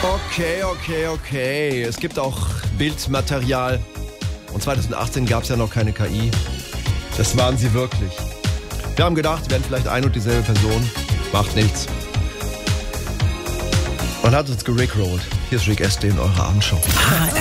Okay. Es gibt auch Bildmaterial. Und 2018 gab es ja noch keine KI. Das waren sie wirklich. Wir haben gedacht, wir wären vielleicht ein und dieselbe Person. Macht nichts. Man hat uns gerickrollt. Hier ist Rick Astley in eurer Abendshow.